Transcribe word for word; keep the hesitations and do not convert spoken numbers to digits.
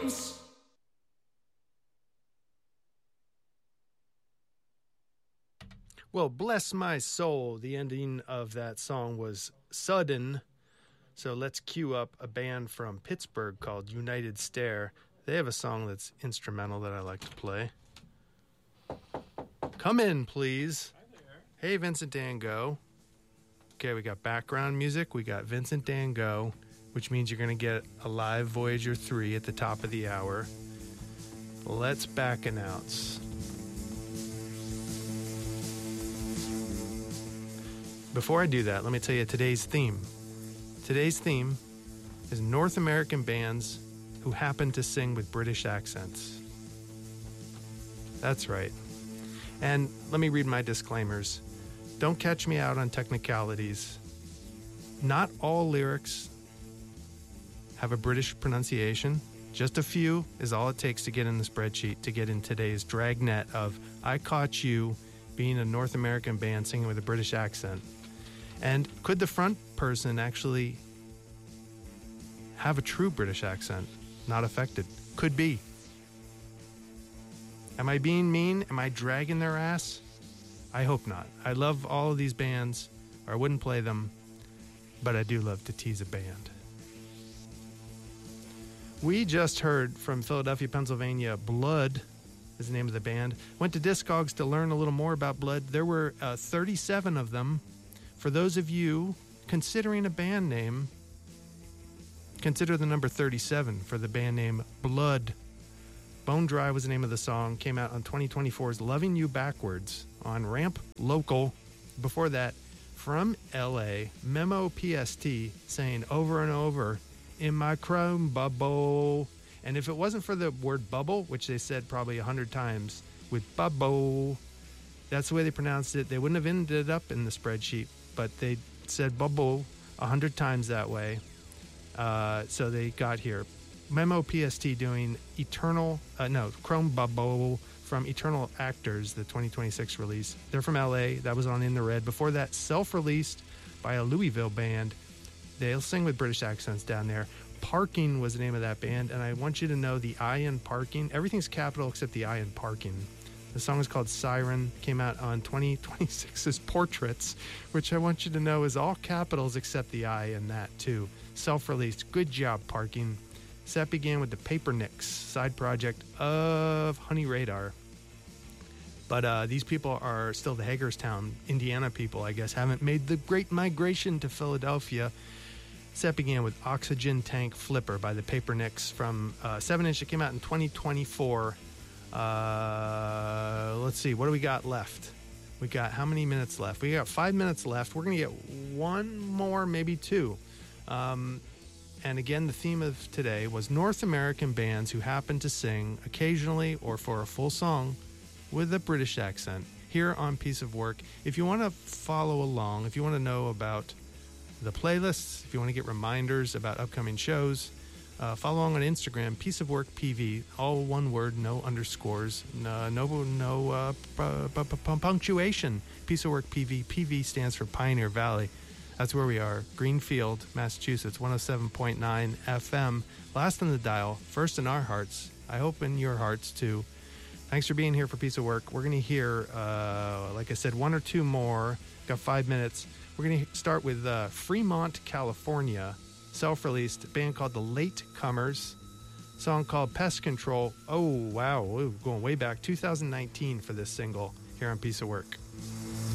drums. Well, bless my soul, the ending of that song was sudden. So let's cue up a band from Pittsburgh called United Stare. They have a song that's instrumental that I like to play. Come in, please. Hi there. Hey, Vincent Dan Go. Okay, we got background music. We got Vincent Dan Go, which means you're going to get a live Voyager three at the top of the hour. Let's back announce. Before I do that, let me tell you today's theme. Today's theme is North American bands who happen to sing with British accents. That's right. And let me read my disclaimers. Don't catch me out on technicalities. Not all lyrics have a British pronunciation. Just a few is all it takes to get in the spreadsheet, to get in today's dragnet of I Caught You being a North American band singing with a British accent. And could the front person actually have a true British accent? Not affected. Could be. Am I being mean? Am I dragging their ass? I hope not. I love all of these bands, or I wouldn't play them, but I do love to tease a band. We just heard from Philadelphia, Pennsylvania, Blood is the name of the band. Went to Discogs to learn a little more about Blood. There were uh, thirty-seven of them. For those of you considering a band name, consider the number thirty-seven for the band name Blood. Bone Dry was the name of the song. Came out on twenty twenty-four's Loving You Backwards on Ramp Local. Before that, from L A, Memo P S T saying over and over, in my chrome bubble. And if it wasn't for the word bubble, which they said probably a hundred times with bubble, that's the way they pronounced it. They wouldn't have ended up in the spreadsheet, but they said bubble a hundred times that way. Uh, so they got here. Memo P S T doing Eternal, uh, no, Chrome Bubble from Eternal Actors, the twenty twenty-six release. They're from L A. That was on In the Red. Before that, self-released by a Louisville band. They'll sing with British accents down there. Parking was the name of that band, and I want you to know the I in parking. Everything's capital except the I in parking. The song is called Siren, came out on twenty twenty-six's Portraits, which I want you to know is all capitals except the I in that, too. Self-released. Good job, Parking. Set began with the Papernicks, side project of Honey Radar. But uh, these people are still the Hagerstown, Indiana people, I guess, haven't made the great migration to Philadelphia. Set began with Oxygen Tank Flipper by the Papernicks from uh, seven inch. It came out in twenty twenty-four. Uh, let's see, what do we got left? We got how many minutes left? We got five minutes left. We're going to get one more, maybe two. Um, and again, the theme of today was North American bands who happen to sing occasionally or for a full song with a British accent here on Piece of Work. If you want to follow along, if you want to know about the playlists, if you want to get reminders about upcoming shows, uh, follow along on Instagram, Piece of Work P V, all one word, no underscores, no no, no uh, p- p- p- punctuation. Piece of Work P V. P V stands for Pioneer Valley. That's where we are, Greenfield, Massachusetts, one oh seven point nine F M. Last on the dial, first in our hearts. I hope in your hearts too. Thanks for being here for Piece of Work. We're going to hear, uh, like I said, one or two more. Got five minutes. We're going to start with uh, Fremont, California, self-released, a band called The Late Comers, song called Pest Control. Oh, wow, we're going way back, two thousand nineteen for this single here on Piece of Work.